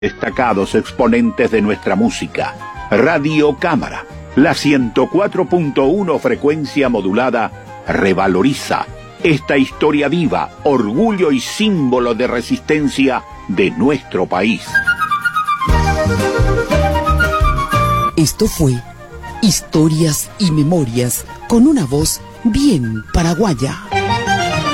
Destacados exponentes de nuestra música. Radio Cámara, la 104.1 frecuencia modulada, revaloriza esta historia viva, orgullo y símbolo de resistencia de nuestro país. Esto fue Historias y Memorias con una voz bien paraguaya.